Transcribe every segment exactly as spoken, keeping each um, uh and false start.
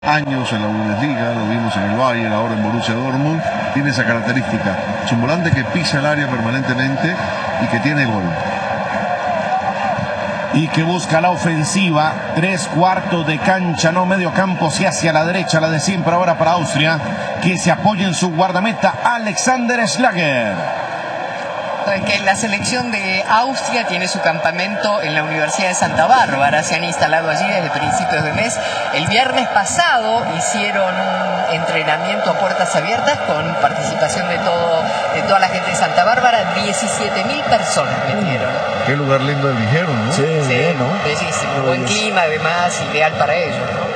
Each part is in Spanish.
Años en la Bundesliga, lo vimos en el Bayern, ahora en Borussia Dortmund, tiene esa característica. Es un volante que pisa el área permanentemente y que tiene gol. Y que busca la ofensiva, tres cuartos de cancha, no medio campo, sí hacia la derecha, la de siempre ahora para Austria, que se apoya en su guardameta Alexander Schlager. Que la selección de Austria tiene su campamento en la Universidad de Santa Bárbara, se han instalado allí desde principios de mes. El viernes pasado hicieron un entrenamiento a puertas abiertas con participación de todo de toda la gente de Santa Bárbara, diecisiete mil personas metieron. Qué lugar lindo eligieron, ¿no? Sí, Sí, bien, ¿no? bellísimo, buen clima además, ideal para ellos, ¿no?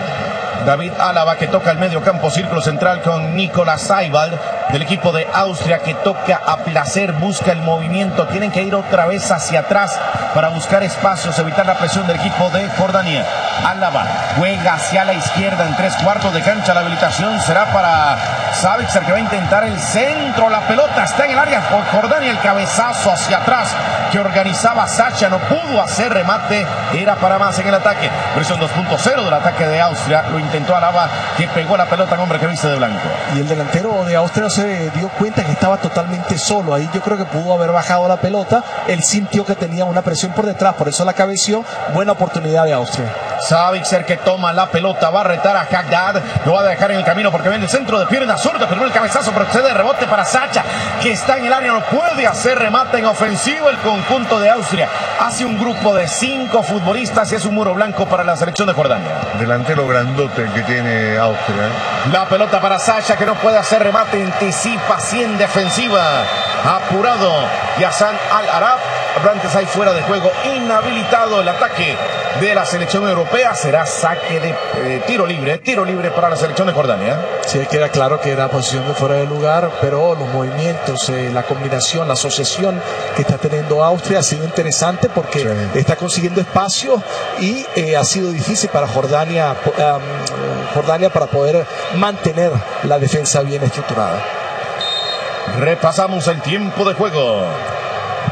David Álava, que toca el medio campo, círculo central con Nicolás Seibald del equipo de Austria, que toca a placer, busca el movimiento. Tienen que ir otra vez hacia atrás para buscar espacios, evitar la presión del equipo de Jordania. Álava juega hacia la izquierda en tres cuartos de cancha. La habilitación será para Savitzer, que va a intentar el centro. La pelota está en el área. Jordania, el cabezazo hacia atrás que organizaba Sacha, no pudo hacer remate, era para más en el ataque. Versión dos punto cero del ataque de Austria. Lo intentó Álava, que pegó la pelota en hombre que viste de blanco. Y el delantero de Austria se dio cuenta que estaba totalmente solo. Ahí yo creo que pudo haber bajado la pelota. Él sintió que tenía una presión por detrás, por eso la cabeció. Buena oportunidad de Austria. Savitzer, que toma la pelota, va a retar a Haddad, lo va a dejar en el camino porque viene el centro de pierna zurda, pero el cabezazo procede de rebote para Sacha, que está en el área, no puede hacer remate en ofensivo. El conjunto de Austria hace un grupo de cinco futbolistas y es un muro blanco para la selección de Jordania. Delantero grandote que tiene Austria, ¿eh? La pelota para Sacha, que no puede hacer remate, anticipa así en defensiva, apurado Yassan Al-Arab. Antes ahí fuera de juego, inhabilitado. El ataque de la selección europea será saque de eh, tiro libre, tiro libre para la selección de Jordania. Sí, queda claro que era posición de fuera de lugar, pero los movimientos, eh, la combinación, la asociación que está teniendo Austria ha sido interesante porque sí. está consiguiendo espacio y eh, ha sido difícil para Jordania, um, Jordania para poder mantener la defensa bien estructurada. Repasamos el tiempo de juego.